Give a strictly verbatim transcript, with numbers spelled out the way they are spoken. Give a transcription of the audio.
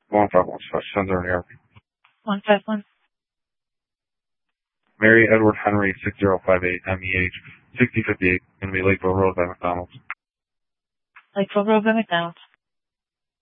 one five one slash Sons of New York. one five one. Mary Edward Henry six zero five eight M E H sixty fifty-eight, going to be Lakeville Road by McDonald's. Lakeville Road by McDonald's.